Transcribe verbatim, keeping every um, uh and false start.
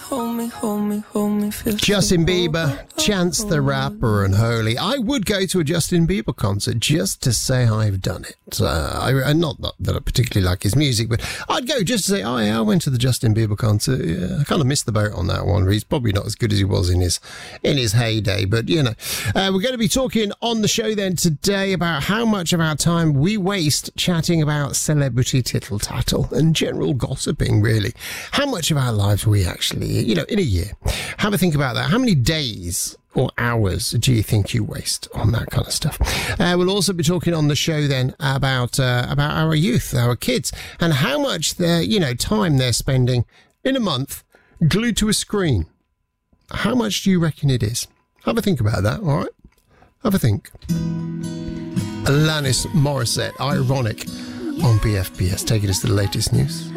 hold me, hold me, hold me. Justin Bieber, Chance the Rapper, and Holy. I would go to a Justin Bieber concert just to say I've done it. Uh, I, not that I particularly like his music, but I'd go just to say, oh yeah, I went to the Justin Bieber concert. Yeah, I kind of missed the boat on that one. He's probably not as good as he was in his in his heyday, but you know. Uh, we're going to be talking on the show then today about how much of our time we waste chatting about celebrity tittle tattle and general gossiping, really. How much of our lives we actually, you know, in a year. Have a think about that. How many days or hours do you think you waste on that kind of stuff? Uh, we'll also be talking on the show then about uh, about our youth, our kids, and how much they're, you know, time they're spending in a month glued to a screen. How much do you reckon it is? Have a think about that, all right? Have a think. Alanis Morissette, Ironic, on B F B S. Taking us to the latest news.